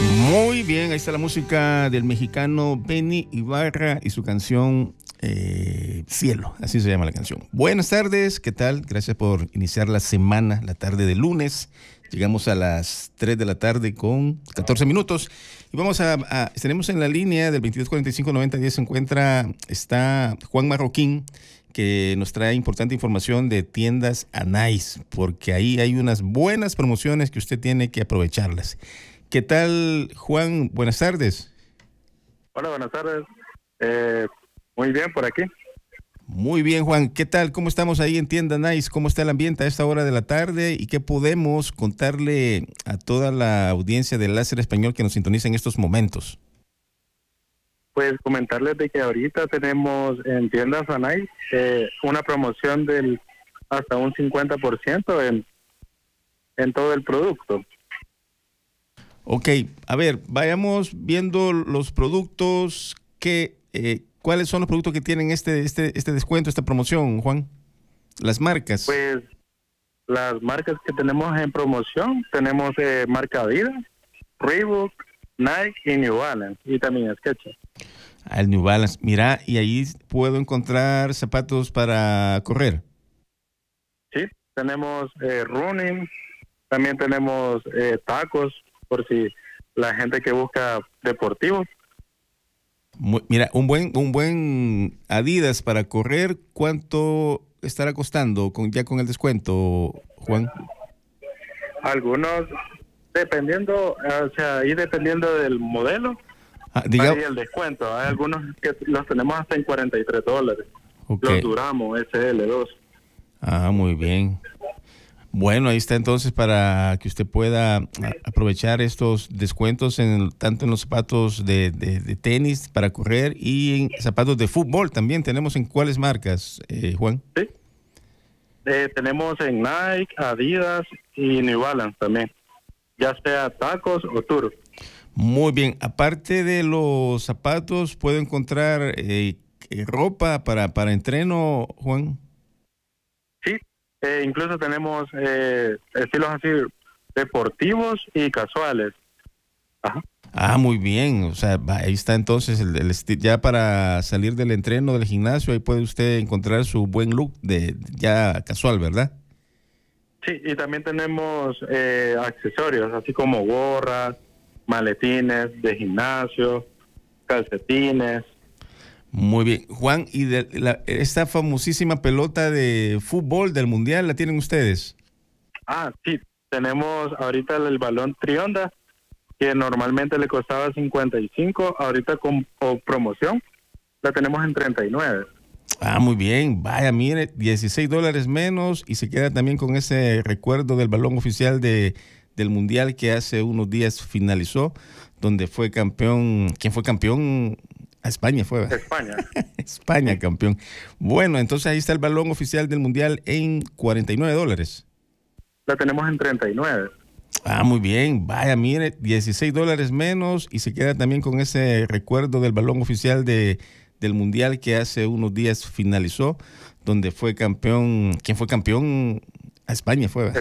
Muy bien, ahí está la música del mexicano Benny Ibarra y su canción Cielo, así se llama la canción. Buenas tardes, ¿qué tal? Gracias por iniciar la semana, la tarde de lunes. Llegamos a las 3 de la tarde con 14 minutos y estaremos en la línea del 2245-9010. Está Juan Marroquín, que nos trae importante información de tiendas Anais, porque ahí hay unas buenas promociones que usted tiene que aprovecharlas. ¿Qué tal, Juan? Buenas tardes. Hola, buenas tardes. Muy bien por aquí. Muy bien, Juan. ¿Qué tal? ¿Cómo estamos ahí en Tienda Nice? ¿Cómo está el ambiente a esta hora de la tarde? ¿Y qué podemos contarle a toda la audiencia del Láser Español que nos sintoniza en estos momentos? Pues comentarles de que ahorita tenemos en Tiendas Anais una promoción del hasta un 50% en todo el producto. Ok, a ver, vayamos viendo los productos ¿cuáles son los productos que tienen este descuento, esta promoción, Juan? Las marcas. Pues las marcas que tenemos en promoción, tenemos marca Adidas, Reebok, Nike y New Balance, y también Skechers. El New Balance. Mira, y ahí puedo encontrar zapatos para correr. Sí, tenemos running, también tenemos tacos, por si la gente que busca deportivos. Mira, un buen Adidas para correr, ¿cuánto estará costando ya con el descuento, Juan? Algunos, dependiendo, ahí dependiendo del modelo, hay el descuento. Hay algunos que los tenemos hasta en $43. Okay. Los Duramo SL2. Muy bien. Bueno, ahí está entonces para que usted pueda aprovechar estos descuentos tanto en los zapatos de tenis para correr y en zapatos de fútbol también. ¿Tenemos en cuáles marcas, Juan? Sí. Tenemos en Nike, Adidas y New Balance también, ya sea tacos o Tour. Muy bien. Aparte de los zapatos, ¿puedo encontrar ropa para entreno, Juan? Sí. Incluso tenemos estilos así deportivos y casuales. Ajá. Muy bien. O sea, ahí está entonces ya para salir del entreno del gimnasio, ahí puede usted encontrar su buen look ya casual, ¿verdad? Sí, y también tenemos accesorios, así como gorras, maletines de gimnasio, calcetines. Muy bien. Juan, ¿y esta famosísima pelota de fútbol del Mundial la tienen ustedes? Sí. Tenemos ahorita el balón Trionda, que normalmente le costaba 55, ahorita con promoción la tenemos en 39. Muy bien. Vaya, mire, $16 menos y se queda también con ese recuerdo del balón oficial del Mundial que hace unos días finalizó, donde fue campeón. ¿Quién fue campeón? España fue. España. España, campeón. Bueno, entonces ahí está el balón oficial del Mundial en $49. La tenemos en 39. Muy bien. Vaya, mire, $16 menos y se queda también con ese recuerdo del balón oficial del Mundial que hace unos días finalizó, donde fue campeón. ¿Quién fue campeón? España fue.